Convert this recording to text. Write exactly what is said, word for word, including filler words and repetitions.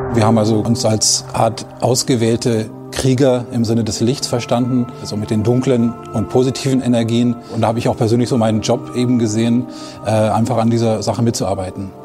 Wir haben also uns als Art ausgewählte Krieger im Sinne des Lichts verstanden, also mit den dunklen und positiven Energien. Und da habe ich auch persönlich so meinen Job eben gesehen, äh, einfach an dieser Sache mitzuarbeiten.